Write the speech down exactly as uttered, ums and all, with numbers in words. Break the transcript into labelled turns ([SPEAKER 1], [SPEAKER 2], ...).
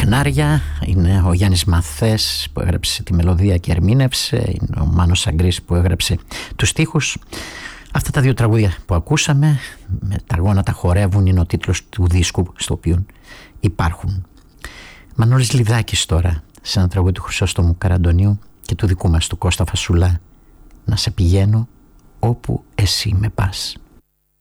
[SPEAKER 1] Φανάρια είναι ο Γιάννης Μαθές που έγραψε τη μελωδία και ερμήνευσε, είναι ο Μάνος Αγκρής που έγραψε τους στίχους. Αυτά τα δύο τραγούδια που ακούσαμε, με τα αργόνα τα χορεύουν, είναι ο τίτλος του δίσκου στο οποίο υπάρχουν. Μανώλης Λιδάκης τώρα, σε ένα τραγούδι του Χρυσόστομου Καραντονίου και του δικού μας του Κώστα Φασουλά, να σε πηγαίνω όπου εσύ με πας.